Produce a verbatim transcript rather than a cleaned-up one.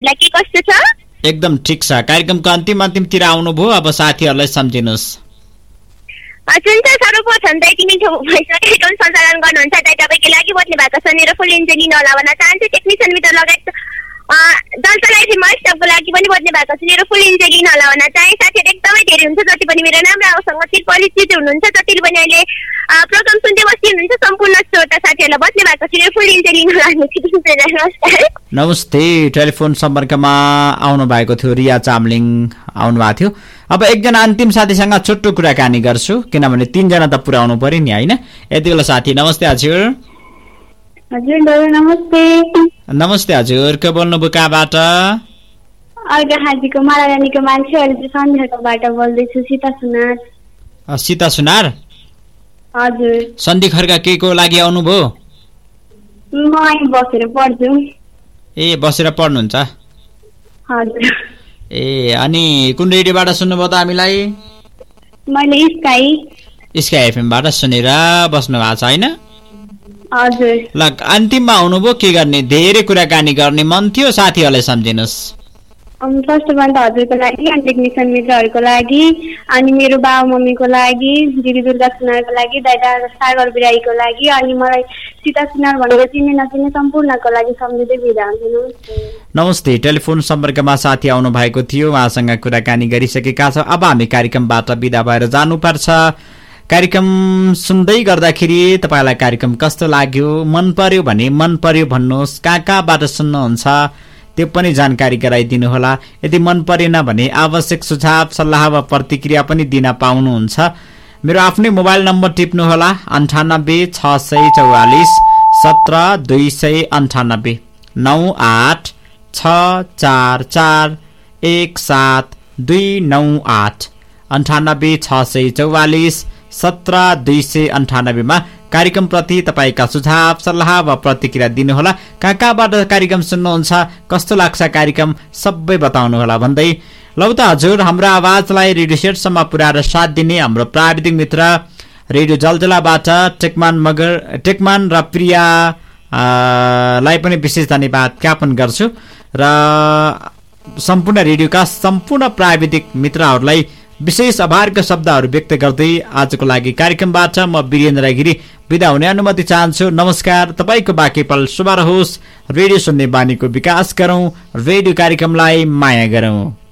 हजुरलाई के कस्तो छ? एकदम ठिक छ। कार्यक्रमको अन्तिम अन्तिमतिर आउनुभयो, अब साथीहरूलाई सम्झिनुहोस्। हजुर सर्वप्रथम त यति मिठो कार्यक्रम सञ्चालन गर्नुहुन्छ दाइ तपाईँको लागि बस्ने भएको छ मेरो फुल इन्जोय लिन होला भन्न चाहन्छु। टेक्निसियन मित्र लगायत दलतलाई फेरि स्टाफको लागि पनि बस्ने भएको छ मेरो फुल इन्जोय लिन होला भन्न चाहे। साथीहरू एकदमै धेरै हुन्छ जति पनि मेरो राम्रोसँग चिर परिचित हुनुहुन्छ, जतिले पनि अहिले प्रोग्राम सुन्दै बसिनुहुन्छ सम्पूर्ण श्रोता साथीहरूलाई बस्ने भएको छ मेरो फुल इन्जोय लिन लाग्नु। नमस्ते। टेलिफोन सम्पर्कमा आउनु भएको थियो रिया चामलिङ आउनु भएको थियो। अब एकजना अन्तिम साथीसँग छोटो कुराकानी गर्छु किनभने तीनजना त पुर्याउनु पर्यो नि होइन। यति बेला साथी नमस्ते हजुर। हजुर नमस्ते। नमस्ते हजुर, के बोल्नुभयो कहाँबाट? अर्घाखाँचीको मालारानीको मान्छे अहिले सन्धिखर्कबाट बोल्दैछु। सीता सुनार। सीता सुनार हजुर। सन्धिखर्का के को लागि आउनुभयो? म અહીં बसेर पढ्छु। ए बसेर पढ्नुहुन्छ? हजुर। ए अनि कुन रेडियोबाट सुन्नुभयो त हामीलाई? मैले स्काई स्काई एफएमबाट सुनेर बस्नु भएको छ होइन? हजुर। ल अन्तिममा आउनुभयो, के गर्ने? धेरै कुराकानी गर्ने मन थियो, साथीहरूलाई सम्झिनुहोस्। फर्स्ट अफ अल त हजुरको लागि अनि टेक्निसियन मित्रहरूको लागि अनि मेरो बाबा मम्मीको लागि, दिदी दुर्गा सुनारको लागि, दादा सागर बिराईको लागि अनि मलाई सीता सुनार भनेर चिन्ने नचिन्ने सम्पूर्णको लागि सम्झिँदै बिदा हुन्छु। नमस्ते। टेलिफोन सम्पर्कमा साथी आउनु भएको थियो, उहाँसँग कुराकानी गरिसकेका छौँ। अब हामी कार्यक्रमबाट बिदा भएर जानुपर्छ। कार्यक्रम सुन्दै गर्दाखेरि तपाईँलाई कार्यक्रम कस्तो लाग्यो, मन पर्यो भने मन पर्यो भन्नुहोस्। कहाँ कहाँबाट सुन्नुहुन्छ त्यो पनि जानकारी गराइदिनु होला। यदि मन परेन भने आवश्यक सुझाव सल्लाह वा प्रतिक्रिया पनि दिन पाउनुहुन्छ। मेरो आफ्नै मोबाइल नम्बर टिप्नुहोला अन्ठानब्बे छ सय चौवालिस सत्र दुई सय अन्ठानब्बे नौ आठ छ चार चार एक सात दुई नौ आठ अन्ठानब्बे छ सय चौवालिस सत्र दुई सय अन्ठानब्बेमा कार्यक्रमप्रति तपाईँका सुझाव सल्लाह वा प्रतिक्रिया दिनुहोला। कहाँ कहाँबाट कार्यक्रम सुन्नुहुन्छ, कस्तो लाग्छ कार्यक्रम सबै बताउनुहोला भन्दै लौ त हजुर हाम्रो आवाजलाई रेडियो सेटसम्म पुर्याएर साथ दिने हाम्रो प्राविधिक मित्र रेडियो जलजलाबाट टेकमान मगर टेकमान र प्रिया लाई पनि विशेष धन्यवाद ज्ञापन गर्छु र सम्पूर्ण रेडियोका सम्पूर्ण प्राविधिक मित्रहरूलाई विशेष आभारका शब्दहरू व्यक्त गर्दै आजको लागि कार्यक्रमबाट म वीरेन्द्र गिरी बिदा हुने अनुमति चाहन्छु। नमस्कार। तपाईँको बाँकी पल शुभ रहोस्। रेडियो सुन्ने बानीको विकास गरौँ, रेडियो कार्यक्रमलाई माया गरौँ।